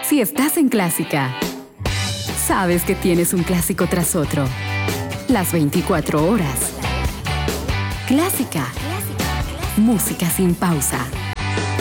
Si estás en Clásica, sabes que tienes un clásico tras otro. Las 24 horas. Clásica. Música sin pausa.